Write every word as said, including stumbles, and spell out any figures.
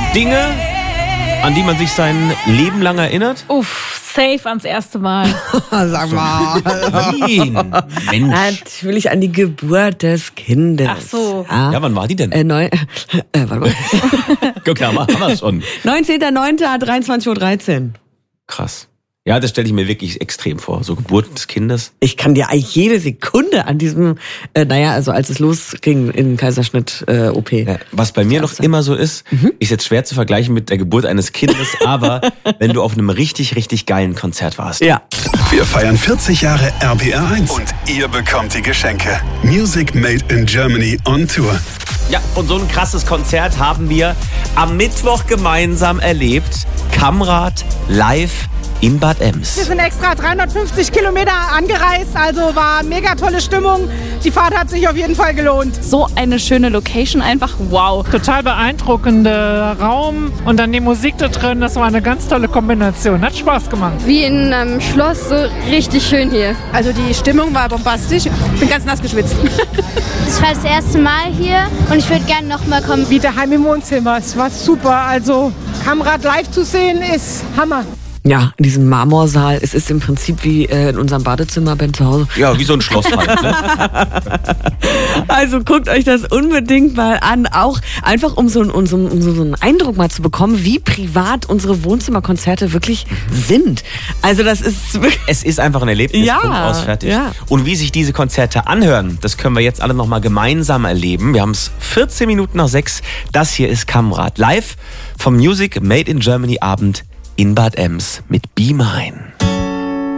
Dinge, an die man sich sein Leben lang erinnert? Uff, safe ans erste Mal. Sag mal. Nein, Mensch. Natürlich an die Geburt des Kindes. Ach so. Ja, Ja, wann war die denn? äh, neun, äh, warte mal. Guck mal, haben wir schon. neunzehnter neunter dreiundzwanzig Uhr dreizehn. Krass. Ja, das stelle ich mir wirklich extrem vor. So Geburt des Kindes. Ich kann dir eigentlich jede Sekunde an diesem, äh, naja, also als es losging in Kaiserschnitt-O P. Ja, was bei mir noch immer so ist, Mhm. ist jetzt schwer zu vergleichen mit der Geburt eines Kindes, aber wenn du auf einem richtig, richtig geilen Konzert warst. Ja. Wir feiern vierzig Jahre R B R eins und ihr bekommt die Geschenke. Music Made in Germany on Tour. Ja, und so ein krasses Konzert haben wir am Mittwoch gemeinsam erlebt. Kamrad live in Bad Ems. Wir sind extra dreihundertfünfzig Kilometer angereist, also war mega tolle Stimmung. Die Fahrt hat sich auf jeden Fall gelohnt. So eine schöne Location, einfach wow. Total beeindruckender Raum und dann die Musik da drin, das war eine ganz tolle Kombination. Hat Spaß gemacht. Wie in einem Schloss, so richtig schön hier. Also die Stimmung war bombastisch. Bin ganz nass geschwitzt. Ich war das erste Mal hier und ich würde gerne noch mal kommen. Wie daheim im Wohnzimmer. Es war super. Also Kamrad live zu sehen ist Hammer. Ja, in diesem Marmorsaal. Es ist im Prinzip wie äh, in unserem Badezimmer bei zu Hause. Ja, wie so ein Schloss halt. Ne? Also guckt euch das unbedingt mal an. Auch einfach, um so, um so, um so einen Eindruck mal zu bekommen, wie privat unsere Wohnzimmerkonzerte wirklich sind. Also das ist wirklich... Es ist einfach ein Erlebnis. Ja, Punkt aus, fertig. ja. Und wie sich diese Konzerte anhören, das können wir jetzt alle nochmal gemeinsam erleben. Wir haben es vierzehn Minuten nach sechs. Das hier ist Kamrad. Live vom Music Made in Germany Abend in Bad Ems mit Be Mine.